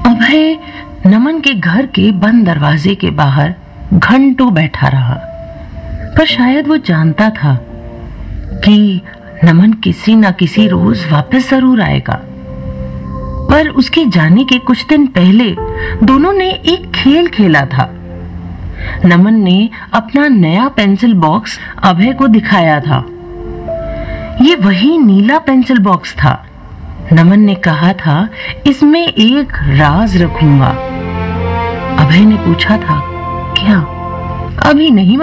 अभय नमन के घर के बंद दरवाजे के बाहर घंटों बैठा रहा, पर शायद वो जानता था कि नमन किसी न किसी रोज वापस जरूर आएगा। पर उसके जाने के कुछ दिन पहले दोनों ने एक खेल खेला था। नमन ने अपना नया पेंसिल बॉक्स अभय को दिखाया था। ये वही नीला पेंसिल बॉक्स था। नमन ने कहा था, इसमें एक राज रखूंगा। अभय ने पूछा था, क्या? अभी नहीं